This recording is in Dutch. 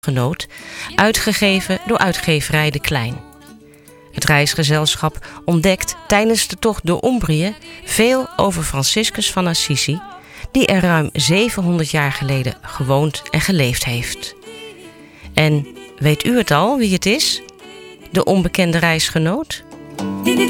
Genoot, uitgegeven door uitgeverij De Klein. Het reisgezelschap ontdekt tijdens de tocht door Umbrië veel over Franciscus van Assisi, die er ruim 700 jaar geleden gewoond en geleefd heeft. En weet u het al wie het is? De onbekende reisgenoot?